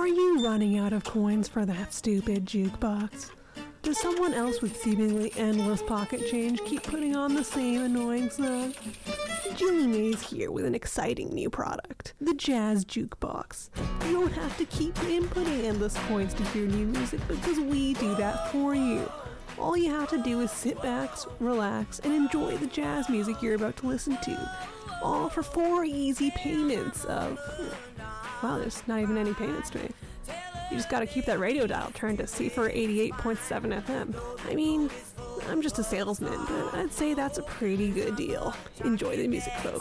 Are you running out of coins for that stupid jukebox? Does someone else with seemingly endless pocket change keep putting on the same annoying song? Jilly May's here with an exciting new product, the Jazz Jukebox. You don't have to keep inputting endless coins to hear new music because we do that for you. All you have to do is sit back, relax, and enjoy the jazz music you're about to listen to. All for 4 easy payments of... Wow, there's not even any payments to me. You just gotta keep that radio dial turned to CFR 88.7 FM. I mean, I'm just a salesman, but I'd say that's a pretty good deal. Enjoy the music, folks.